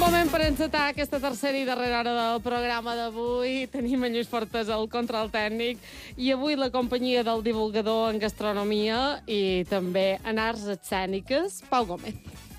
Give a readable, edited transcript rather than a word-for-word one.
moment per encetar aquesta tercera i darrera hora del programa d'avui. Tenim en Lluís Fortes al control tècnic i avui la companyia del divulgador en gastronomia i també en arts escèniques, Pau Gómez.